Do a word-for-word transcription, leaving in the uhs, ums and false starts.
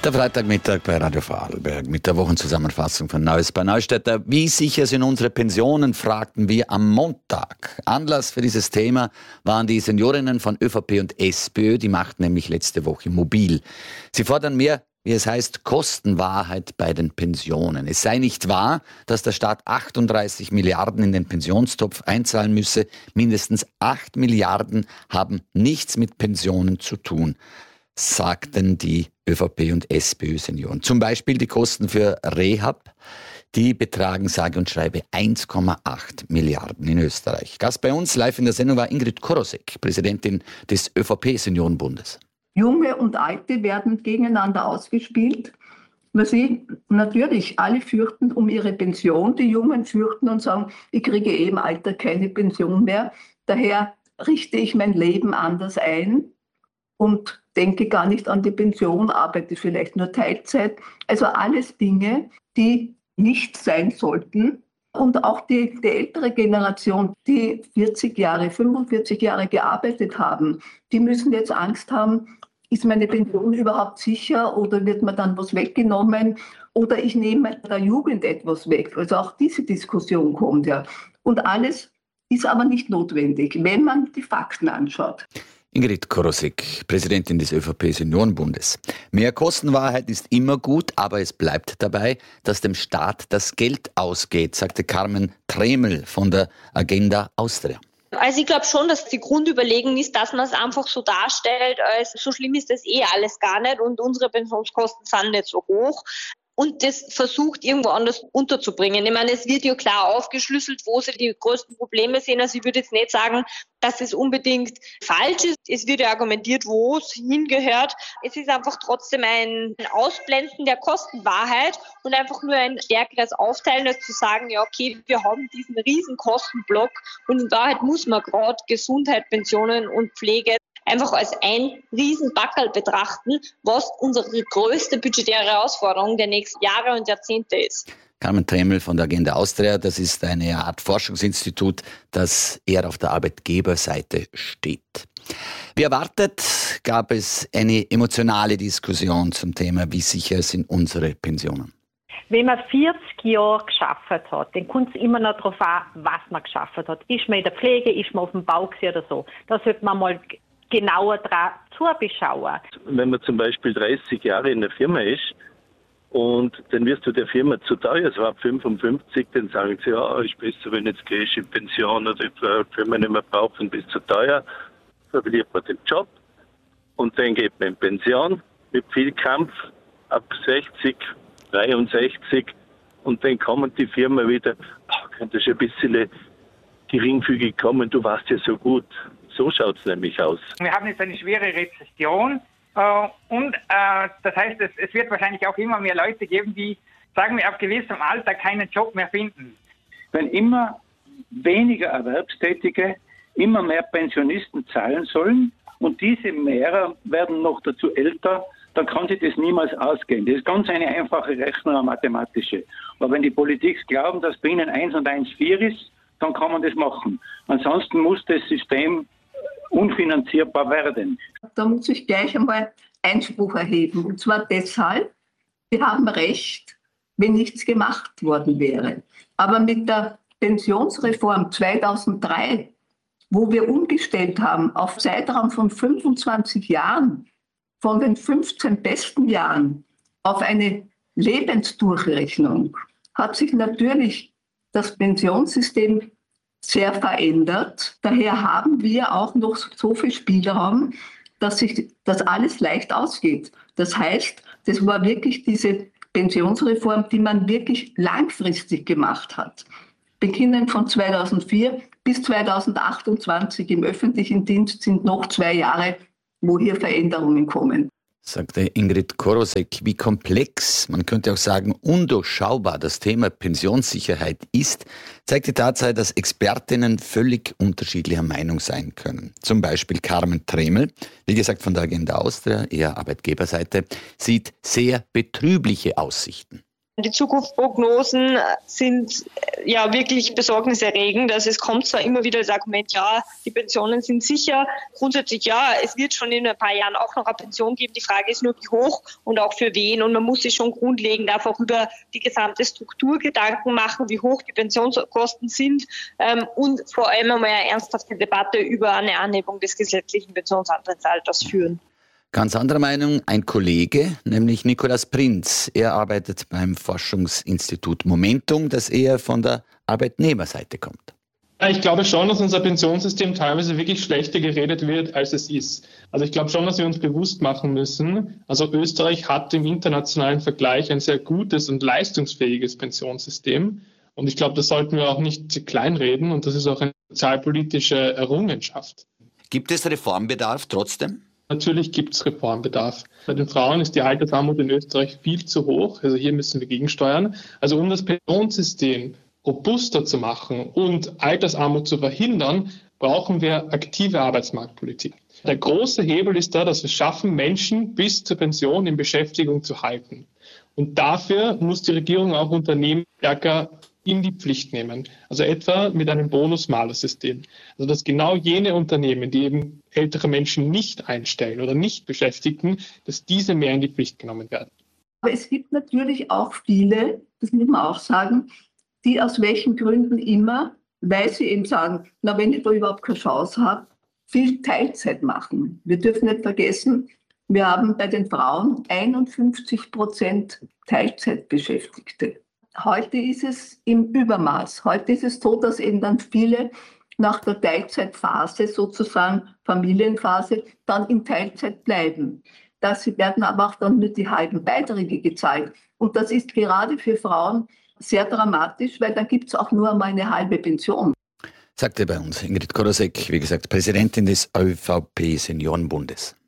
Der Freitagmittag bei Radio Vorarlberg mit der Wochenzusammenfassung von Neues bei Neustädter. Wie sicher sind unsere Pensionen, fragten wir am Montag. Anlass für dieses Thema waren die Seniorinnen von ÖVP und SPÖ, die machten nämlich letzte Woche mobil. Sie fordern mehr, wie es heißt, Kostenwahrheit bei den Pensionen. Es sei nicht wahr, dass der Staat achtunddreißig Milliarden in den Pensionstopf einzahlen müsse. Mindestens acht Milliarden haben nichts mit Pensionen zu tun, sagten die ÖVP und SPÖ-Senioren. Zum Beispiel die Kosten für Rehab, die betragen sage und schreibe eins Komma acht Milliarden in Österreich. Gast bei uns live in der Sendung war Ingrid Korosek, Präsidentin des ÖVP-Seniorenbundes. Junge und Alte werden gegeneinander ausgespielt, weil sie natürlich alle fürchten um ihre Pension. Die Jungen fürchten und sagen, ich kriege eh im Alter keine Pension mehr. Daher richte ich mein Leben anders ein und denke gar nicht an die Pension, arbeite vielleicht nur Teilzeit. Also alles Dinge, die nicht sein sollten. Und auch die, die ältere Generation, die vierzig Jahre, fünfundvierzig Jahre gearbeitet haben, die müssen jetzt Angst haben, ist meine Pension überhaupt sicher oder wird mir dann was weggenommen oder ich nehme der Jugend etwas weg. Also auch diese Diskussion kommt ja. Und alles ist aber nicht notwendig, wenn man die Fakten anschaut. Ingrid Korosek, Präsidentin des ÖVP-Seniorenbundes. Mehr Kostenwahrheit ist immer gut, aber es bleibt dabei, dass dem Staat das Geld ausgeht, sagte Carmen Tremel von der Agenda Austria. Also ich glaube schon, dass die Grundüberlegung ist, dass man es einfach so darstellt, als so schlimm ist das eh alles gar nicht und unsere Pensionskosten sind nicht so hoch. Und das versucht irgendwo anders unterzubringen. Ich meine, es wird ja klar aufgeschlüsselt, wo sie die größten Probleme sehen. Also ich würde jetzt nicht sagen, dass es unbedingt falsch ist. Es wird ja argumentiert, wo es hingehört. Es ist einfach trotzdem ein Ausblenden der Kostenwahrheit und einfach nur ein stärkeres Aufteilen, als zu sagen, ja okay, wir haben diesen riesen Kostenblock und in Wahrheit muss man gerade Gesundheit, Pensionen und Pflege einfach als ein Riesenbackerl betrachten, was unsere größte budgetäre Herausforderung der nächsten Jahre und Jahrzehnte ist. Carmen Tremel von der Agenda Austria, das ist eine Art Forschungsinstitut, das eher auf der Arbeitgeberseite steht. Wie erwartet gab es eine emotionale Diskussion zum Thema, wie sicher sind unsere Pensionen. Wenn man vierzig Jahre geschafft hat, dann kommt es immer noch darauf an, was man geschafft hat. Ist man in der Pflege, ist man auf dem Bau oder so. Da sollte man mal genauer dran zubeschauen. Wenn man zum Beispiel dreißig Jahre in der Firma ist und dann wirst du der Firma zu teuer, es war ab fünfundfünfzig, dann sagen sie, ja, ist besser, wenn jetzt gehe ich in Pension oder die Firma nicht mehr braucht und bist zu teuer, verliert man den Job und dann geht man in Pension mit viel Kampf ab sechzig, dreiundsechzig und dann kommen die Firma wieder, oh, könnte schon ein bisschen geringfügig kommen, du warst ja so gut. So schaut es nämlich aus. Wir haben jetzt eine schwere Rezession äh, und äh, das heißt, es, es wird wahrscheinlich auch immer mehr Leute geben, die, sagen wir, auf gewissem Alter keinen Job mehr finden. Wenn immer weniger Erwerbstätige immer mehr Pensionisten zahlen sollen und diese mehr werden noch dazu älter, dann kann sich das niemals ausgehen. Das ist ganz eine einfache Rechnung, eine mathematische. Aber wenn die Politik glauben, dass bei ihnen eins und eins vier ist, dann kann man das machen. Ansonsten muss das System unfinanzierbar werden. Da muss ich gleich einmal Einspruch erheben. Und zwar deshalb, wir haben recht, wenn nichts gemacht worden wäre. Aber mit der Pensionsreform zweitausenddrei, wo wir umgestellt haben auf Zeitraum von fünfundzwanzig Jahren, von den fünfzehn besten Jahren auf eine Lebensdurchrechnung, hat sich natürlich das Pensionssystem sehr verändert. Daher haben wir auch noch so viel Spielraum, dass sich das alles leicht ausgeht. Das heißt, das war wirklich diese Pensionsreform, die man wirklich langfristig gemacht hat. Beginnend von zweitausendvier bis zweitausendachtundzwanzig im öffentlichen Dienst sind noch zwei Jahre, wo hier Veränderungen kommen. Sagte Ingrid Korosek, wie komplex, man könnte auch sagen undurchschaubar das Thema Pensionssicherheit ist, zeigt die Tatsache, dass Expertinnen völlig unterschiedlicher Meinung sein können. Zum Beispiel Carmen Tremel, wie gesagt von der Agenda Austria, eher Arbeitgeberseite, sieht sehr betrübliche Aussichten. Die Zukunftsprognosen sind ja wirklich besorgniserregend. Also es kommt zwar immer wieder das Argument, ja, die Pensionen sind sicher. Grundsätzlich ja, es wird schon in ein paar Jahren auch noch eine Pension geben. Die Frage ist nur, wie hoch und auch für wen. Und man muss sich schon grundlegend einfach über die gesamte Struktur Gedanken machen, wie hoch die Pensionskosten sind und vor allem einmal eine ernsthafte Debatte über eine Anhebung des gesetzlichen Pensionsantrittsalters führen. Ganz andere Meinung, ein Kollege, nämlich Nikolaus Prinz. Er arbeitet beim Forschungsinstitut Momentum, das eher von der Arbeitnehmerseite kommt. Ich glaube schon, dass unser Pensionssystem teilweise wirklich schlechter geredet wird, als es ist. Also ich glaube schon, dass wir uns bewusst machen müssen, also Österreich hat im internationalen Vergleich ein sehr gutes und leistungsfähiges Pensionssystem. Und ich glaube, das sollten wir auch nicht kleinreden und das ist auch eine sozialpolitische Errungenschaft. Gibt es Reformbedarf trotzdem? Natürlich gibt es Reformbedarf. Bei den Frauen ist die Altersarmut in Österreich viel zu hoch. Also hier müssen wir gegensteuern. Also um das Pensionssystem robuster zu machen und Altersarmut zu verhindern, brauchen wir aktive Arbeitsmarktpolitik. Der große Hebel ist da, dass wir es schaffen, Menschen bis zur Pension in Beschäftigung zu halten. Und dafür muss die Regierung auch Unternehmen stärker in die Pflicht nehmen. Also etwa mit einem Bonus-Malus-System. Also dass genau jene Unternehmen, die eben ältere Menschen nicht einstellen oder nicht beschäftigen, dass diese mehr in die Pflicht genommen werden. Aber es gibt natürlich auch viele, das muss man auch sagen, die aus welchen Gründen immer, weil sie eben sagen, na, wenn ich da überhaupt keine Chance habe, viel Teilzeit machen. Wir dürfen nicht vergessen, wir haben bei den Frauen einundfünfzig Prozent Teilzeitbeschäftigte. Heute ist es im Übermaß. Heute ist es so, dass eben dann viele nach der Teilzeitphase, sozusagen Familienphase, dann in Teilzeit bleiben. Das werden aber auch dann nur die halben Beiträge gezahlt. Und das ist gerade für Frauen sehr dramatisch, weil dann gibt es auch nur einmal eine halbe Pension. Sagte bei uns Ingrid Korosek, wie gesagt, Präsidentin des ÖVP-Seniorenbundes.